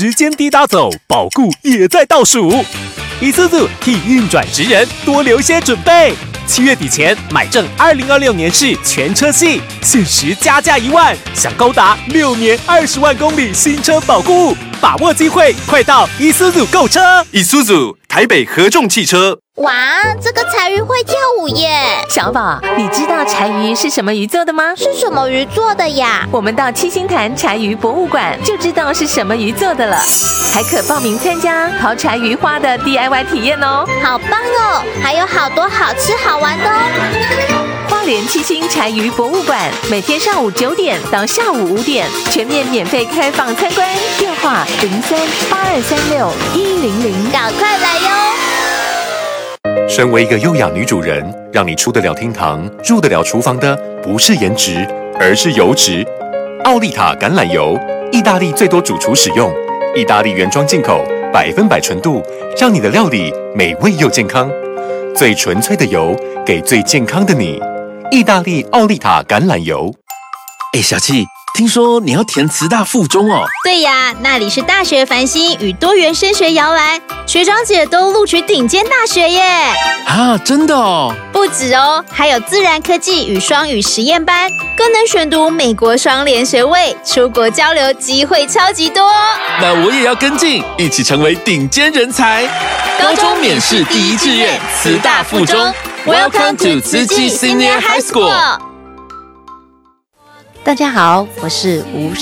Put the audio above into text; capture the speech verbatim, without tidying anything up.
时间滴答走，保固也在倒数。Isuzu替运转职人多留些准备，七月底前买正二零二六年式全车系，限时加价一万，享高达六年二十万公里新车保固，把握机会，快到 Isuzu 购车。 Isuzu 台北合众汽车。 哇，这个柴鱼会跳舞耶！ 小宝，你知道柴鱼是什么鱼做的吗？ 是什么鱼做的呀？ 我们到七星潭柴鱼博物馆就知道是什么鱼做的了，还可报名参加烤柴鱼花的 D I Y 体验哦。 好棒哦，还有好多好吃好玩的哦。 花莲七星柴鱼博物馆每天上午九点到下午五点，全面免费开放参观，电话零三八二三六一零零， 赶快来哟！ 身为一个优雅女主人，让你出得了厅堂、入得了厨房的，不是颜值，而是油脂。奥利塔橄榄油，意大利最多主厨使用，意大利原装进口，百分百纯度，让你的料理美味又健康。最纯粹的油，给最健康的你。意大利奥利塔橄榄油。 哎，小七，听说你要填慈大附中哦？ 对呀，那里是大学繁星与多元升学摇篮，学长姐都录取顶尖大学耶！ 啊，真的哦？ 不止哦，还有自然科技与双语实验班，更能选读美国双联学位，出国交流机会超级多哦。 那我也要跟进，一起成为顶尖人才。高中免试第一志愿，慈大附中。Welcome to 慈济 Senior High School。 大家好，我是吴